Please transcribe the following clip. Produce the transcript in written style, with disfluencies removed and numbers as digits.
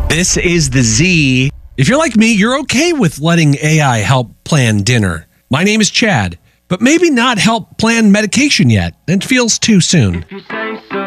This is the Z. If you're like me, you're okay with letting AI help plan dinner. My name is Chad, but maybe not help plan medication yet. It feels too soon. If you say so.